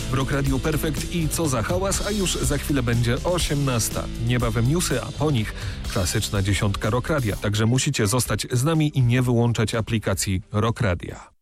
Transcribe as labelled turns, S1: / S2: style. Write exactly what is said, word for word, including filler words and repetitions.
S1: W Rock Radio Perfekt i Co za hałas, a już za chwilę będzie osiemnasta. Niebawem newsy, a po nich klasyczna dziesiątka Rock Radia. Także musicie zostać z nami i nie wyłączać aplikacji Rock Radia.